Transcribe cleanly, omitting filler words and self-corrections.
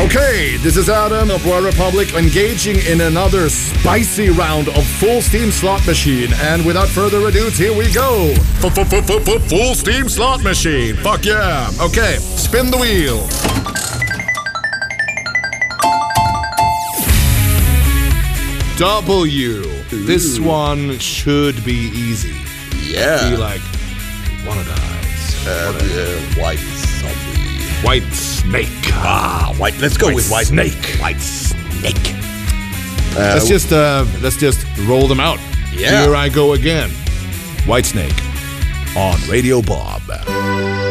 Okay, this is Adam of Royal Republic engaging in another spicy round of Full Steam Slot Machine. And without further ado, here we go. Full Steam Slot Machine. Fuck yeah. Okay, spin the wheel. W. This one should be easy. Yeah. Be like one of the eyes. White zombie. White snake. White. Let's go with white snake. White snake. Let's just roll them out. Yeah. Here I go again. White Snake on Radio Bob.